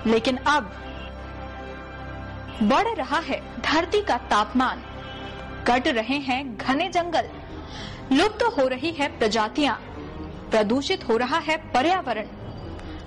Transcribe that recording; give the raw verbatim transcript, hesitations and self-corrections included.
लेकिन अब बढ़ रहा है धरती का तापमान, कट रहे हैं घने जंगल, लुप्त हो रही है प्रजातियां, प्रदूषित हो रहा है पर्यावरण।